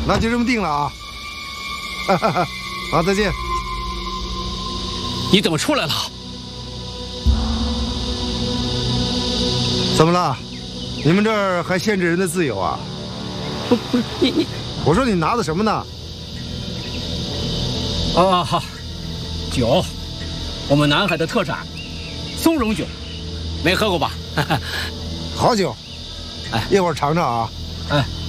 那就这么定了啊！好，再见。 你怎么出来了？ 怎么了？你们这儿还限制人的自由啊？ 不是你， 我说你拿的什么呢？ 好，酒，我们南海的特产，松茸酒，没喝过吧？ 好酒， 哎， 一会儿尝尝啊。 哎。